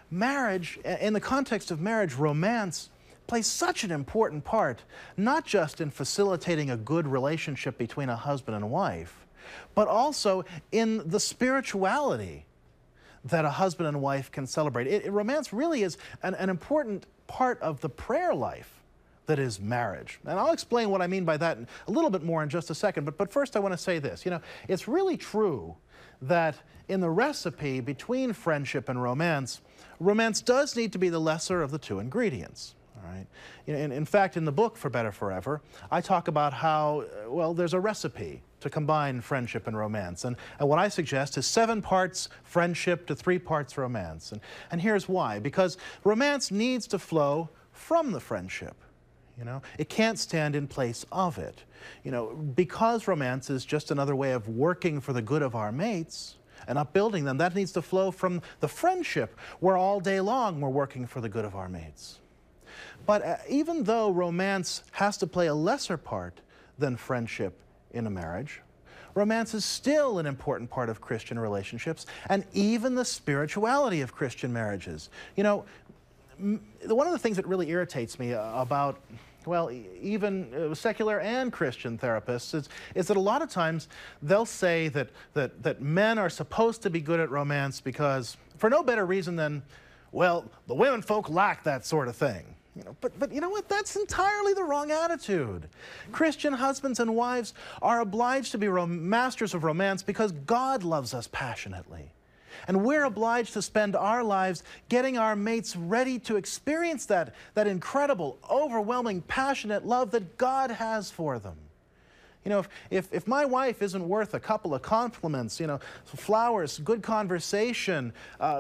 marriage, in the context of marriage, romance plays such an important part, not just in facilitating a good relationship between a husband and wife, but also in the spirituality that a husband and wife can celebrate. Romance really is an important part of the prayer life that is marriage. And I'll explain what I mean by that a little bit more in just a second. But first I want to say this. You know, it's really true that in the recipe between friendship and romance, romance does need to be the lesser of the two ingredients. All right. In fact, in the book For Better Forever, I talk about how, well, there's a recipe to combine friendship and romance. And what I suggest is 7 parts friendship to 3 parts romance. And here's why. Because romance needs to flow from the friendship. You know, it can't stand in place of it. You know, because romance is just another way of working for the good of our mates and upbuilding them, that needs to flow from the friendship where all day long we're working for the good of our mates. But even though romance has to play a lesser part than friendship in a marriage, romance is still an important part of Christian relationships and even the spirituality of Christian marriages. You know, one of the things that really irritates me about, well, even secular and Christian therapists is that a lot of times they'll say that men are supposed to be good at romance because, for no better reason than, well, the women folk lack that sort of thing. You know, but you know what? That's entirely the wrong attitude. Christian husbands and wives are obliged to be masters of romance because God loves us passionately. And we're obliged to spend our lives getting our mates ready to experience that incredible, overwhelming, passionate love that God has for them. You know, if my wife isn't worth a couple of compliments, you know, flowers, good conversation,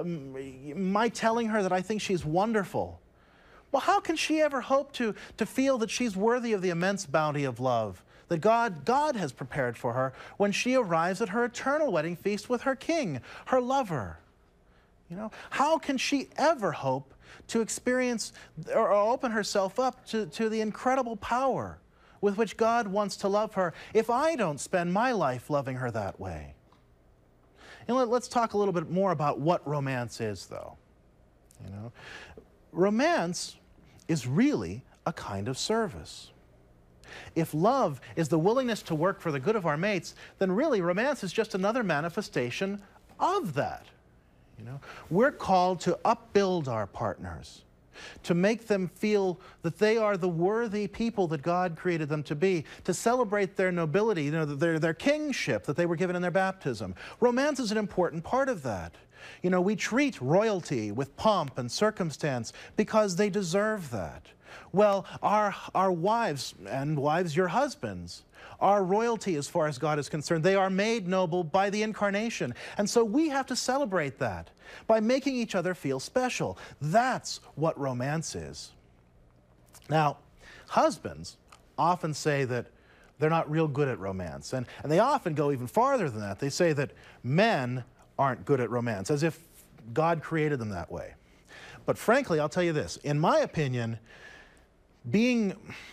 my telling her that I think she's wonderful, well, how can she ever hope to feel that she's worthy of the immense bounty of love that God has prepared for her when she arrives at her eternal wedding feast with her king, her lover? You know, how can she ever hope to experience or open herself up to the incredible power with which God wants to love her if I don't spend my life loving her that way? And let's talk a little bit more about what romance is, though. You know, romance is really a kind of service. If love is the willingness to work for the good of our mates, then really romance is just another manifestation of that. You know, we're called to upbuild our partners, to make them feel that they are the worthy people that God created them to be, to celebrate their nobility, you know, their kingship that they were given in their baptism. Romance is an important part of that. You know, we treat royalty with pomp and circumstance because they deserve that. Well, our wives, and wives, your husbands, are royalty as far as God is concerned. They are made noble by the incarnation. And so we have to celebrate that by making each other feel special. That's what romance is. Now, husbands often say that they're not real good at romance. And they often go even farther than that. They say that men aren't good at romance, as if God created them that way. But frankly, I'll tell you this. In my opinion, being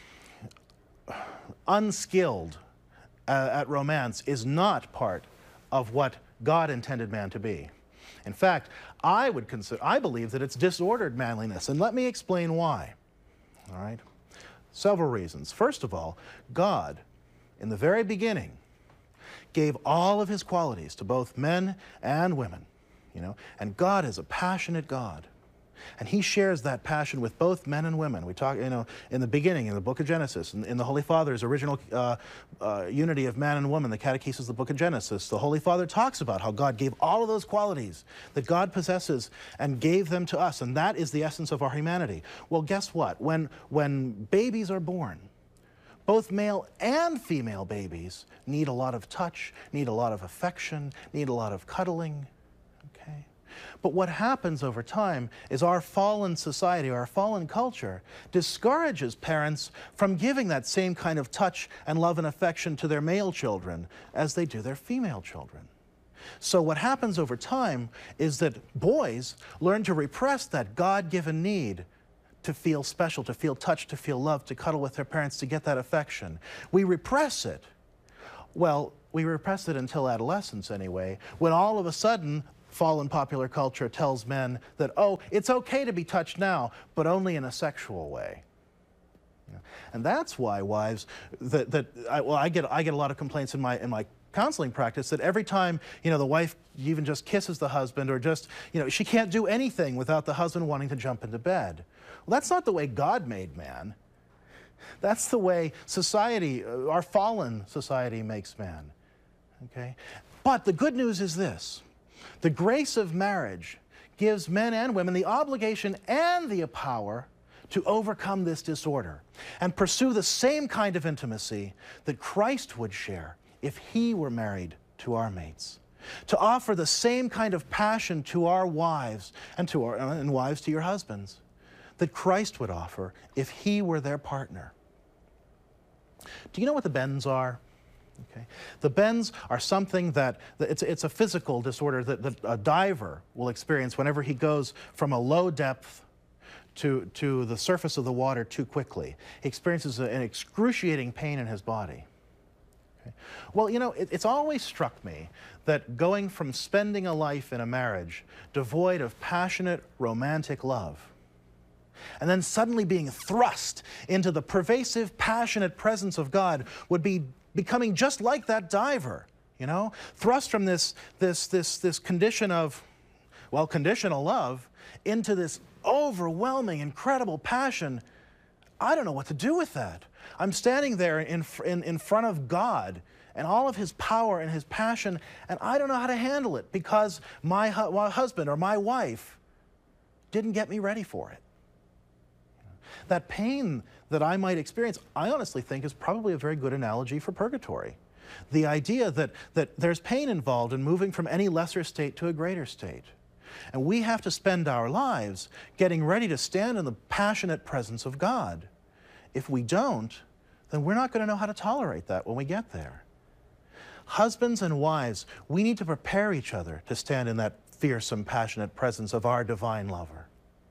unskilled at romance is not part of what God intended man to be. In fact, I believe that it's disordered manliness, and let me explain why. All right? Several reasons. First of all, God, in the very beginning, gave all of his qualities to both men and women, you know, and God is a passionate God. And he shares that passion with both men and women. We talk, you know, in the beginning, in the book of Genesis, in the Holy Father's original unity of man and woman, the Catechesis of the book of Genesis, the Holy Father talks about how God gave all of those qualities that God possesses and gave them to us, and that is the essence of our humanity. Well, guess what? When babies are born, both male and female babies need a lot of touch, need a lot of affection, need a lot of cuddling. Okay? But what happens over time is our fallen society, our fallen culture, discourages parents from giving that same kind of touch and love and affection to their male children as they do their female children. So what happens over time is that boys learn to repress that God-given need to feel special, to feel touched, to feel loved, to cuddle with their parents, to get that affection. We repress it. Well, we repress it until adolescence anyway, when all of a sudden fallen popular culture tells men that, oh, it's okay to be touched now, but only in a sexual way. And that's why wives, I get a lot of complaints in my counseling practice that every time, the wife even just kisses the husband, or just, she can't do anything without the husband wanting to jump into bed. Well, that's not the way God made man. That's the way society, our fallen society, makes man. Okay? But the good news is this: the grace of marriage gives men and women the obligation and the power to overcome this disorder and pursue the same kind of intimacy that Christ would share if he were married to our mates. To offer the same kind of passion to our wives and wives to your husbands that Christ would offer if he were their partner. Do you know what the bends are? Okay. The bends are something it's a physical disorder that a diver will experience whenever he goes from a low depth to the surface of the water too quickly. He experiences an excruciating pain in his body. Okay. Well, it's always struck me that going from spending a life in a marriage devoid of passionate, romantic love, and then suddenly being thrust into the pervasive, passionate presence of God would be becoming just like that diver, thrust from this condition of, conditional love into this overwhelming, incredible passion. I don't know what to do with that. I'm standing there in front of God and all of his power and his passion, and I don't know how to handle it because my husband or my wife didn't get me ready for it. That pain that I might experience, I honestly think, is probably a very good analogy for purgatory. The idea that there's pain involved in moving from any lesser state to a greater state. And we have to spend our lives getting ready to stand in the passionate presence of God. If we don't, then we're not going to know how to tolerate that when we get there. Husbands and wives, we need to prepare each other to stand in that fearsome, passionate presence of our divine lover.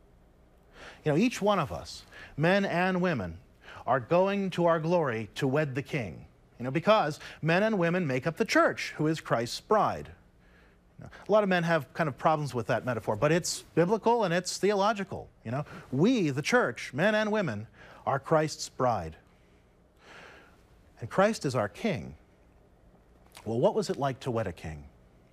Each one of us, men and women, are going to our glory to wed the King. Because men and women make up the church, who is Christ's bride. A lot of men have kind of problems with that metaphor, but it's biblical and it's theological. We, the church, men and women, are Christ's bride. And Christ is our King. Well, what was it like to wed a king?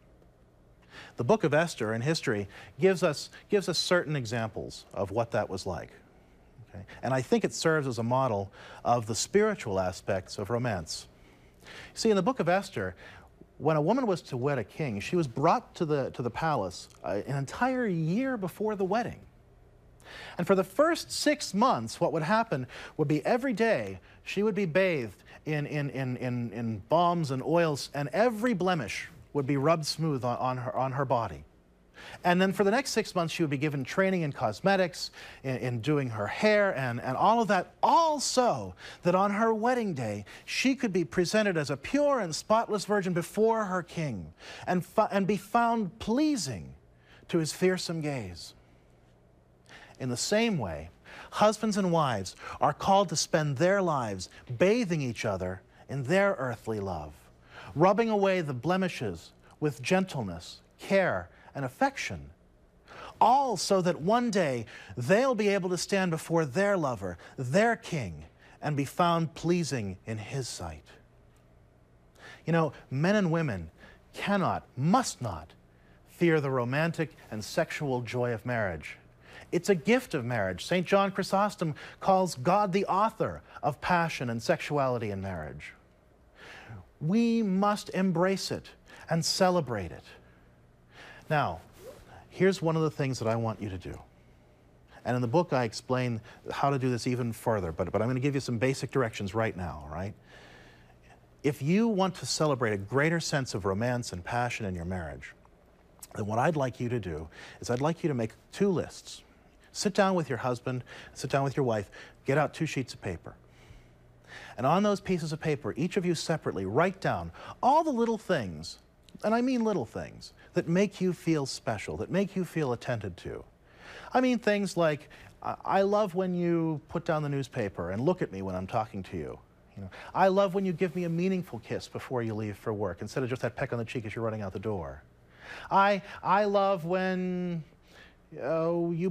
The book of Esther in history gives us certain examples of what that was like. Okay? And I think it serves as a model of the spiritual aspects of romance. See, in the book of Esther, when a woman was to wed a king, she was brought to the palace an entire year before the wedding. And for the first 6 months, what would happen would be every day she would be bathed in balms and oils, and every blemish would be rubbed smooth on her body. And then for the next 6 months, she would be given training in cosmetics, in doing her hair, and all of that, all so that on her wedding day, she could be presented as a pure and spotless virgin before her king, and be found pleasing to his fearsome gaze. In the same way, husbands and wives are called to spend their lives bathing each other in their earthly love, rubbing away the blemishes with gentleness, care, and affection, all so that one day they'll be able to stand before their lover, their king, and be found pleasing in his sight. Men and women must not fear the romantic and sexual joy of marriage. It's a gift of marriage. St. John Chrysostom calls God the author of passion and sexuality in marriage. We must embrace it and celebrate it. Now, here's one of the things that I want you to do. And in the book, I explain how to do this even further, but I'm going to give you some basic directions right now, all right? If you want to celebrate a greater sense of romance and passion in your marriage, then what I'd like you to do is I'd like you to make 2 lists. Sit down with your husband, sit down with your wife, get out 2 sheets of paper. And on those pieces of paper, each of you separately write down all the little things, and I mean little things, that make you feel special, that make you feel attended to. I mean things like, I love when you put down the newspaper and look at me when I'm talking to you. I love when you give me a meaningful kiss before you leave for work, instead of just that peck on the cheek as you're running out the door. I love when you